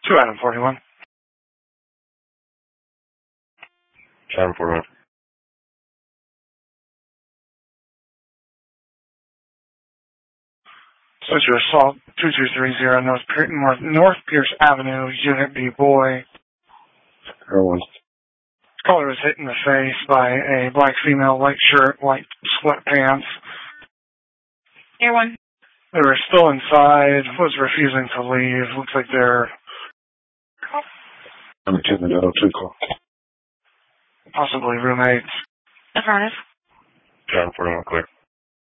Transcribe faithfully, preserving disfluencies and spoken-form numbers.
Two Adam forty-one. Adam forty-one. Switcher assault two two three zero North, Pier- North, North Pierce Avenue, Unit B, boy. Air one. Caller was hit in the face by a black female, white shirt, white sweatpants. Air one. They were still inside, was refusing to leave. Looks like they're I'm attending the two call. possibly roommates. Affirmative. Adam forty-one, clear.